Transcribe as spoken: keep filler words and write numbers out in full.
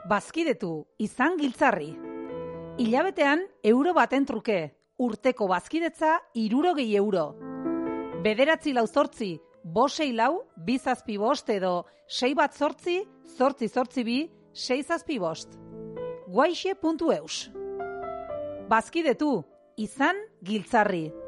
Bazkidetu, izan giltzarri. Hilabetean euro baten truke, urteko bazkidetza hirurogei euro. Bederatzi lau zortzi, bosei lau, bizazpi bost edo sei bat zortzi, zortzi zortzi bi, sei zazpi bost. guaixe puntu eus. Bazkidetu, izan giltzarri.